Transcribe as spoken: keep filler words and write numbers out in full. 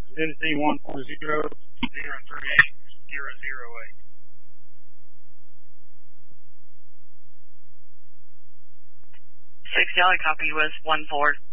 Tennessee one four zero zero three eight zero zero eight. Six Galley copy was one four.